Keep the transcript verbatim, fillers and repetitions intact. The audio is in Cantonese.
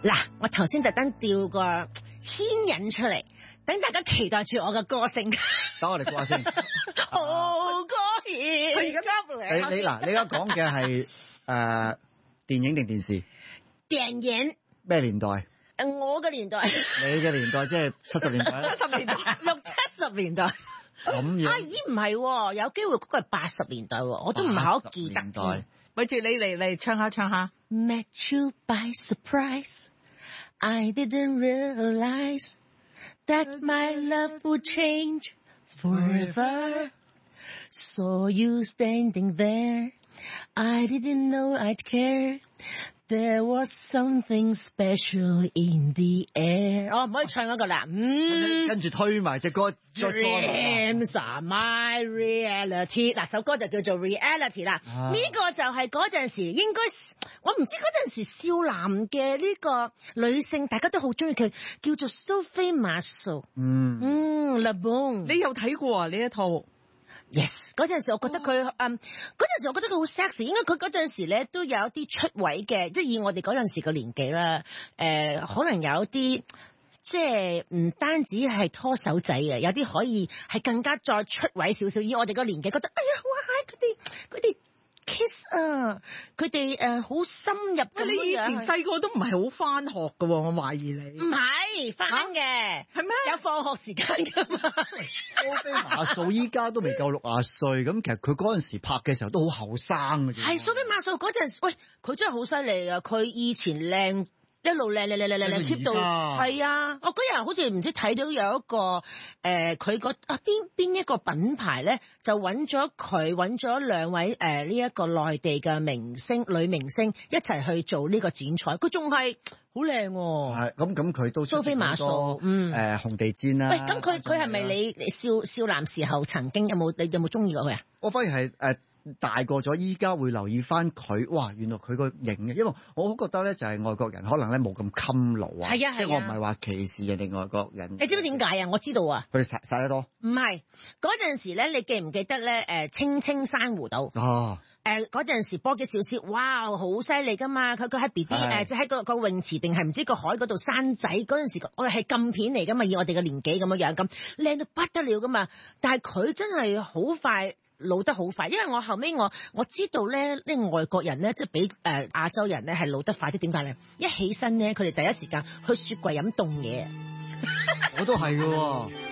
嗱，我頭先特登調個牽引出嚟，等大家期待住我嘅歌聲。 等我哋過下先。 好歌兒， 你你嗱，你而家講嘅係誒電影定電視？ 電影。 咩年代？ 誒，我嘅年代。 你嘅年代即係七十年代。 七十年代，六七十年代。 咁樣。啊， 咦，唔係，有機會嗰個係八十年代，我都唔係好記得。 咪住你嚟嚟唱下唱下。 Met you by surprise, I didn't realize that my love would change forever. Saw you standing there, I didn't know I'd care. There was something special in the air。哦，唔可以唱嗰個啦。嗯， 跟住推埋隻歌。 Dreams are my reality。嗱，首歌就叫做 Reality 啦。呢個就係嗰陣時應該，我唔知嗰陣時少男嘅呢個女性，大家都好中意佢，叫做 Sophie Marceau。嗯嗯 Le Bon。 你有睇過啊呢一套？ Yes， 嗰陣時我覺得佢，嗯，嗰陣時我覺得佢好 sexy， 應該佢嗰陣時咧都有啲出位嘅，即係以我哋嗰陣時嘅年紀啦，誒、呃，可能有啲即係唔單止係拖手仔嘅，有啲可以係更加再出位少少。以我哋個年紀覺得，哎呀，哇，佢哋佢哋 kiss 啊，佢哋誒好深入咁樣。 你以前細個都唔係好翻學㗎喎，我懷疑你。 唔係翻嘅，係咩？有放學時間㗎嘛。 蘇菲瑪素依家都未夠六啊歲，咁其實佢嗰陣時拍嘅時候都好後生嘅啫。 係蘇菲瑪素嗰陣時，喂，佢真係好犀利啊！佢以前靚。一路靚靚靚靚靚靚 keep 到，係啊！我嗰日好似唔知睇到有一個誒，佢、呃、個啊邊邊一個品牌咧，就揾咗佢揾咗兩位誒呢一個內地嘅明星女明星一齊去做呢個剪彩，佢仲係好靚喎。係咁咁，佢都蘇菲瑪素，嗯誒、呃、紅地氈啦。喂，咁佢佢係咪你少少男時候曾經有冇你有冇中意過佢啊？我反而係誒。呃大個咗，依家會留意翻佢，哇！原來佢個型嘅，因為我好覺得咧，就係外國人可能咧冇咁襟勞啊，係啊係啊，即係我唔係話歧視人哋外國人。你知唔知點解啊？我知道啊，佢哋曬曬得多。唔係嗰陣時咧，你記唔記得咧？誒、呃，青青珊瑚島哦，誒嗰陣時波姬小絲，哇，好犀利噶嘛！佢佢喺 B B 誒，即係喺個個泳池定係唔知個海嗰度生仔嗰陣時，我哋係禁片嚟噶嘛，以我哋嘅年紀咁樣樣咁靚到不得了噶嘛，但係佢真係好快。老得好快，因為我後尾我我知道咧，呢外國人咧即係比誒亞洲人咧係老得快啲。點解咧？一起身咧，佢哋第一時間去雪櫃飲凍嘢。我都係嘅。